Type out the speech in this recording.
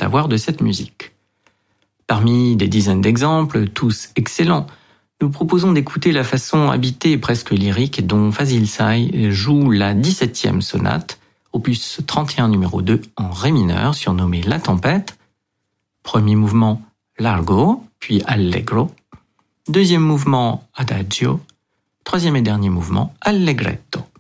avoir de cette musique. Parmi des dizaines d'exemples, tous excellents, nous proposons d'écouter la façon habitée et presque lyrique dont Fazil Say joue la 17e sonate, opus 31 numéro 2 en ré mineur, surnommée La Tempête. Premier mouvement, Largo, puis Allegro. Deuxième mouvement, Adagio. Troisième et dernier mouvement, Allegretto.